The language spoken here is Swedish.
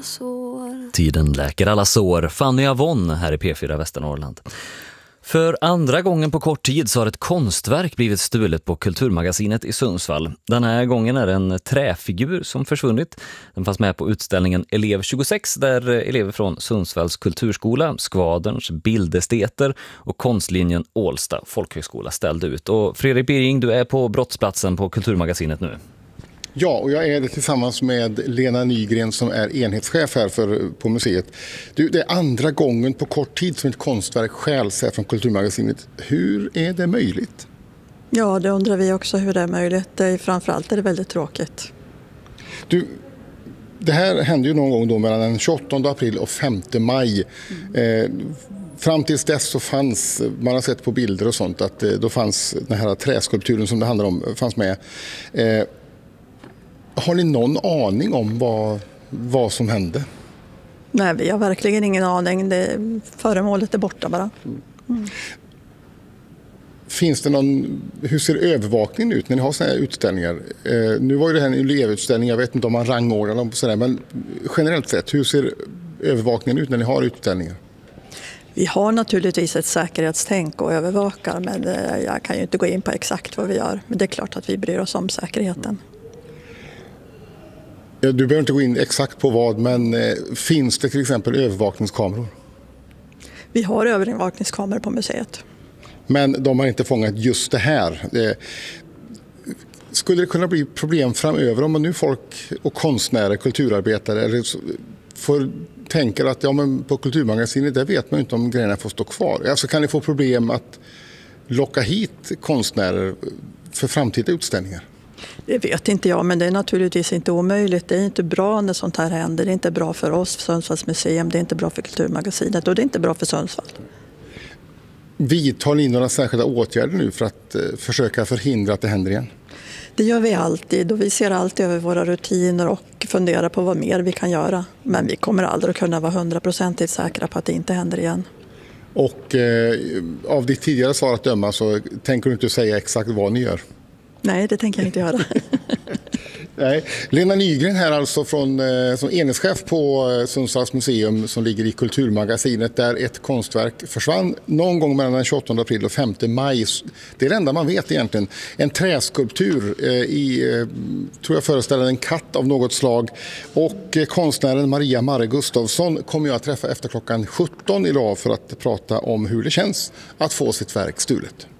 alla sår. Tiden läker alla sår. Fanny Avon här i P4 Västernorrland. För andra gången på kort tid så har ett konstverk blivit stulet på Kulturmagasinet i Sundsvall. Den här gången är det en träfigur som försvunnit. Den fanns med på utställningen Elev 26 där elever från Sundsvalls kulturskola, Skvaderns bildesteter och konstlinjen Ålsta folkhögskola ställde ut. Och Fredrik Birring, du är på brottsplatsen på Kulturmagasinet nu. Ja, och jag är det tillsammans med Lena Nygren som är enhetschef här på museet. Det är andra gången på kort tid som ett konstverk stjäls här från Kulturmagasinet. Hur är det möjligt? Ja, det undrar vi också hur det är möjligt. Framförallt är det väldigt tråkigt. Det här hände ju någon gång då mellan den 28 april och 5 maj. Fram tills dess så fanns, man har sett på bilder och sånt, att då fanns den här träskulpturen som det handlar om fanns med. Har ni någon aning om vad som hände? Nej, vi har verkligen ingen aning. Föremålet är borta bara. Finns det hur ser övervakningen ut när ni har sådana här utställningar? Nu var ju det här en elevutställning, jag vet inte om man rangordnar dem på sådär, men generellt sett, hur ser övervakningen ut när ni har utställningar? Vi har naturligtvis ett säkerhetstänk och övervakar, men jag kan ju inte gå in på exakt vad vi gör. Men det är klart att vi bryr oss om säkerheten. Du behöver inte gå in exakt på vad, men finns det till exempel övervakningskameror? Vi har övervakningskameror på museet. Men de har inte fångat just det här. Skulle det kunna bli problem framöver om man nu folk och konstnärer, kulturarbetare får tänka att men på Kulturmagasinet där vet man inte om grejerna får stå kvar? Alltså kan ni få problem att locka hit konstnärer för framtida utställningar? Det vet inte jag, men det är naturligtvis inte omöjligt. Det är inte bra när sånt här händer. Det är inte bra för oss, Sundsvalls museum. Det är inte bra för Kulturmagasinet och det är inte bra för Sundsvall. Vidtar ni några särskilda åtgärder nu för att försöka förhindra att det händer igen? Det gör vi alltid och vi ser alltid över våra rutiner och funderar på vad mer vi kan göra. Men vi kommer aldrig kunna vara 100% säkra på att det inte händer igen. Och av ditt tidigare svar att döma så tänker du inte säga exakt vad ni gör? Nej, det tänker jag inte göra. Nej. Lena Nygren här alltså som enhetschef på Sundsvalls museum som ligger i Kulturmagasinet där ett konstverk försvann någon gång mellan den 28 april och 5 maj. Det är det enda man vet egentligen. En träskulptur tror jag föreställer en katt av något slag. Och konstnären Maria Marre Gustafsson kommer jag att träffa efter klockan 17 idag för att prata om hur det känns att få sitt verk stulet.